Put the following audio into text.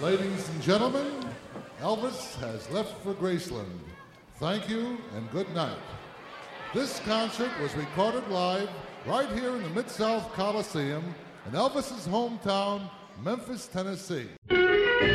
Ladies and gentlemen, Elvis has left for Graceland. Thank you and good night. This concert was recorded live right here in the Mid-South Coliseum in Elvis's hometown, Memphis, Tennessee.